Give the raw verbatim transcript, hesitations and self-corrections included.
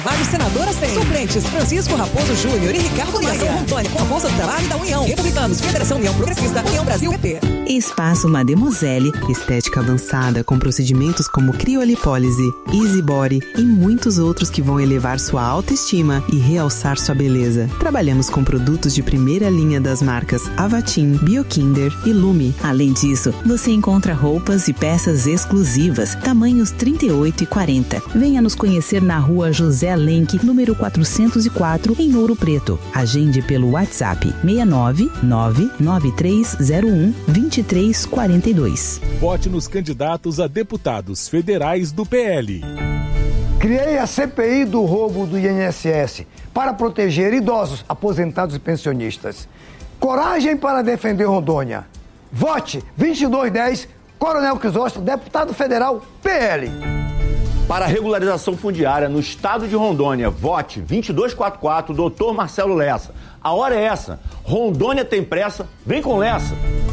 Vaga senadora sem. Suplentes Francisco Raposo Júnior e Ricardo Maia. Rondônia com Afonso do Trabalho da União. Republicanos, Federação União Progressista, União Brasil P P. Espaço Mademoiselle, estética avançada com procedimentos como criolipólise, easy body e muitos outros que vão elevar sua autoestima e realçar sua beleza. Trabalhamos com produtos de primeira linha das marcas Avatim, Biokinder e Lume. Além disso, você encontra roupas e peças exclusivas, tamanhos trinta e oito e quarenta. Venha nos conhecer na rua José Lenk, número quatrocentos e quatro, em Ouro Preto. Agende pelo WhatsApp seis nove nove nove três zero um dois três quatro dois. Vote nos candidatos a deputados federais do P L. Criei a C P I do roubo do I N S S para proteger idosos, aposentados e pensionistas. Coragem para defender Rondônia. Vote vinte e dois dez, Coronel Crisóstomo, deputado federal P L. Para a regularização fundiária no estado de Rondônia, vote vinte e dois quarenta e quatro, doutor Marcelo Lessa. A hora é essa. Rondônia tem pressa, vem com Lessa.